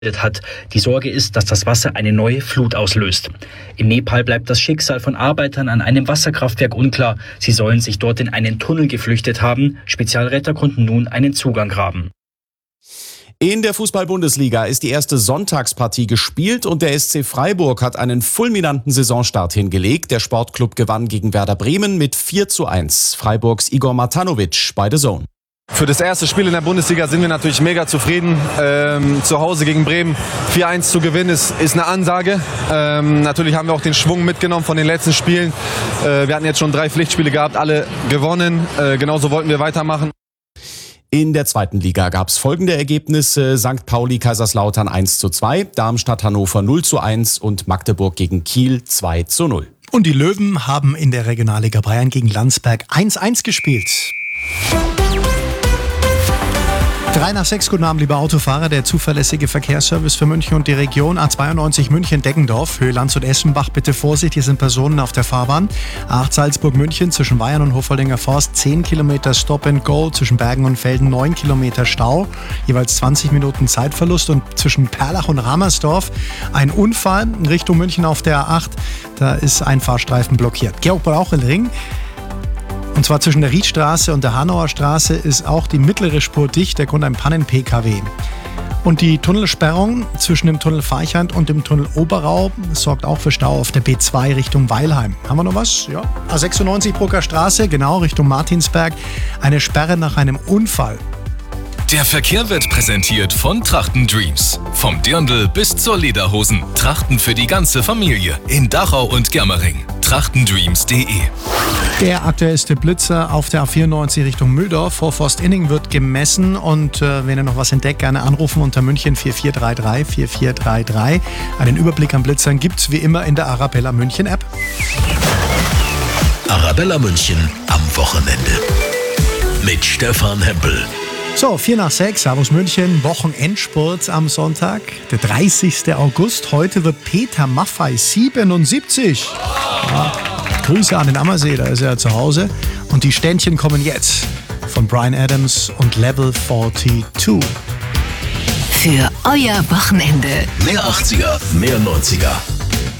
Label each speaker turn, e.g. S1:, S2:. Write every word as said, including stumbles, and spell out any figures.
S1: hat. Die Sorge ist, dass das Wasser eine neue Flut auslöst. In Nepal bleibt das Schicksal von Arbeitern an einem Wasserkraftwerk unklar. Sie sollen sich dort in einen Tunnel geflüchtet haben. Spezialretter konnten nun einen Zugang graben.
S2: In der Fußball-Bundesliga ist die erste Sonntagspartie gespielt und der S C Freiburg hat einen fulminanten Saisonstart hingelegt. Der Sportclub gewann gegen Werder Bremen mit vier zu eins. Freiburgs Igor Matanovic bei The Zone.
S3: Für das erste Spiel in der Bundesliga sind wir natürlich mega zufrieden. Ähm, zu Hause gegen Bremen vier eins zu gewinnen ist, ist eine Ansage. Ähm, natürlich haben wir auch den Schwung mitgenommen von den letzten Spielen. Äh, wir hatten jetzt schon drei Pflichtspiele gehabt, alle gewonnen. Äh, genauso wollten wir weitermachen.
S2: In der zweiten Liga gab es folgende Ergebnisse: Sankt Pauli Kaiserslautern eins zu zwei, Darmstadt Hannover null zu eins und Magdeburg gegen Kiel zwei zu null.
S4: Und die Löwen haben in der Regionalliga Bayern gegen Landsberg eins eins gespielt. Drei nach sechs, guten Abend, liebe Autofahrer. Der zuverlässige Verkehrsservice für München und die Region. A zweiundneunzig München-Deggendorf, Höhe Landshut Eschenbach. Bitte Vorsicht, hier sind Personen auf der Fahrbahn. A acht Salzburg-München zwischen Weyern und Hofoldinger Forst. zehn Kilometer Stop and Go. Zwischen Bergen und Felden neun Kilometer Stau. Jeweils zwanzig Minuten Zeitverlust. Und zwischen Perlach und Ramersdorf ein Unfall in Richtung München auf der A acht. Da ist ein Fahrstreifen blockiert. Georg-Brauchel-Ring. Und zwar zwischen der Riedstraße und der Hanauer Straße ist auch die mittlere Spur dicht, der Grund ein Pannen-P K W. Und die Tunnelsperrung zwischen dem Tunnel Feichand und dem Tunnel Oberau sorgt auch für Stau auf der B zwei Richtung Weilheim. Haben wir noch was? Ja. A sechsundneunzig Brucker Straße, genau Richtung Martinsberg, eine Sperre nach einem Unfall.
S5: Der Verkehr wird präsentiert von Trachten Dreams. Vom Dirndl bis zur Lederhosen. Trachten für die ganze Familie. In Dachau und Germering. trachtendreams punkt de.
S4: Der aktuellste Blitzer auf der A vierundneunzig Richtung Mühldorf vor Forstinning wird gemessen. Und äh, wenn ihr noch was entdeckt, gerne anrufen unter München vier vier drei drei vier vier drei drei. Einen Überblick an Blitzern gibt's wie immer in der Arabella München App.
S6: Arabella München am Wochenende. Mit Stefan Hempel.
S4: So, vier nach sechs, Servus München, Wochenendspurt am Sonntag, der dreißigsten August. Heute wird Peter Maffay siebenundsiebzig. Ja, Grüße an den Ammersee, da ist er zu Hause. Und die Ständchen kommen jetzt von Bryan Adams und Level zweiundvierzig.
S7: Für euer Wochenende.
S6: Mehr achtziger, mehr neunziger.